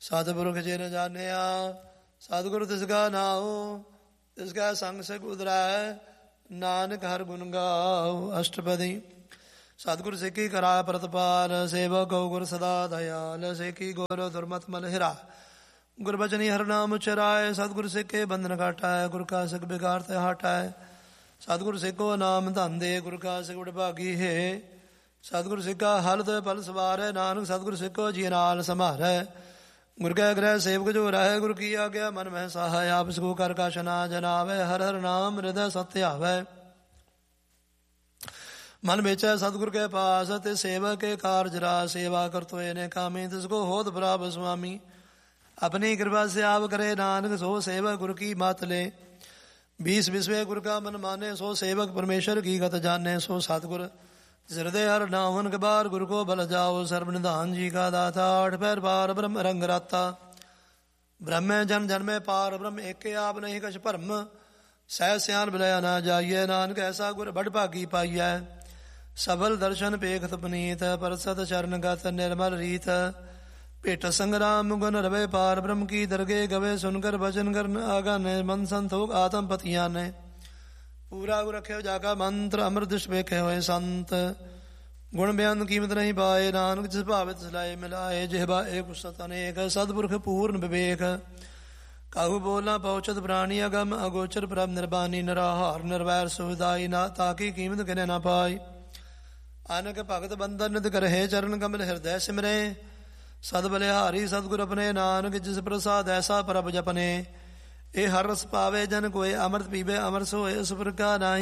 ਸਤਿਪੁਰਖ ਜਿਨ ਜਾਣਿਆ ਸਤਿਗੁਰ ਤਿਸਕਾ ਨਾਉ ਤਿਸਕਾ ਸੰਗ ਸਿਖ ਉਦਰੈ ਨਾਨਕ ਹਰਿ ਗੁਣ ਗਾਉ। ਅਸ਼ਟਪਦੀ। ਸਤਿਗੁਰ ਸਿੱਖੀ ਕਰਾ ਪ੍ਰਤਪਾਲ ਸੇਵਕ ਗੁਰ ਸਦਾ ਦਇਆਲ ਸਿੱਖੀ ਗੁਰ ਦੁਰਮਤਿ ਮਲ ਹਿਰਾ ਗੁਰਬਚਨੀ ਹਰਿ ਨਾਮ ਉਚਰਾਏ ਸਤਿਗੁਰ ਸਿੱਖੇ ਬੰਧਨ ਘਾਟਾਏ ਗੁਰ ਕਾ ਸਿੱਖ ਬਿਗਾਰ ਤੇ ਹਟਾਏ ਸਤਿਗੁਰ ਸਿੱਖੋ ਨਾਮ ਧਨ ਦੇ ਗੁਰ ਕਾ ਸਿੱਖ ਵਡਭਾਗੀ ਹੈ ਸਤਿਗੁਰ ਸਿੱਖਾ ਹਲਤ ਪਲ ਸਵਾਰੈ ਨਾਨਕ ਸਤਿਗੁਰ ਸਿੱਖੋ ਜੀ ਨਾਲ ਸੰਭਾਰੈ ਗੁਰ ਕੈ ਗ੍ਰਹਿ ਸੇਵਕ ਜੋ ਰਹਿ ਗੁਰ ਕੀ ਆਗਿਆ ਮਨ ਮਹਿ ਸਹਾਇ ਆਪ ਸਕੋ ਕਰ ਕਛ ਨਾ ਜਨਾਵੈ ਹਰਿ ਹਰਿ ਨਾਮ ਹਿਰਦੈ ਸਤਿ ਆਵੈ ਮਨ ਵੇਚੈ ਸਤਿਗੁਰ ਕੇ ਪਾਸ ਤੇ ਸੇਵਕ ਕੇ ਕਾਰਜ ਰਾ ਸੇਵਾ ਕਰਤੋਏ ਨੇ ਕਾਮੀ ਤਿਸ ਕੋ ਹੋਤ ਪ੍ਰਾਪ ਸੁਆਮੀ अपनी कृपा से आप करे नानक सो सेवक गुर की मात ले 20 विश्वे गुर का मन माने सो सेवक परमेश्वर की गत जाने सो सतगुर हृदय हर नावन के बार गुरु को बल जाओ सर्वनिधान जी का दाता 8 पैर पार ब्रह्म रंग राता ब्रह्म जन जन में पार ब्रह्म एक आप नहीं कछ भरम सह सियान बिलया ना जाइए नानक ऐसा गुर बड़ भागी पाइय सबल दर्शन पेखत पनीत परसत चरण गत निर्मल रीत भेट संग्राम गुण रवे पार ब्रह्म की दरगे गवे सुनकर भजन करन आगा ने मन संतोख आत्म पतिया ने पूरा गुर रखे जाका मंत्र अमृत दृष्ट वेखे हुए संत गुण बयान कीमत नहीं पाए नानक जिस भावित सिलाए मिलाए जिहबा एक सत अनेक सदपुरख पूर्ण विवेक काहू बोला पहुँचत प्राणी अगम अगोचर प्रभ निर्बानी निराहार निर्वैर सुविधाई ना ताकि कीमत गिने ना पाई आनक भगत बंधन नित करहे चरण कमल हृदय सिमरे सद बलिहारी सतगुर अपने नानक जिस प्रसाद ऐसा प्रभ जपने ए हर रस पावे जन कोय अमृत पीवे अमर सोए सुपर का नाही